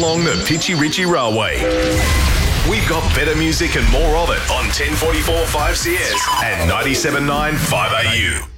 along the Pitchy Ritchie Railway. We've got better music and more of it on 1044 5CS and 97.9 5AU.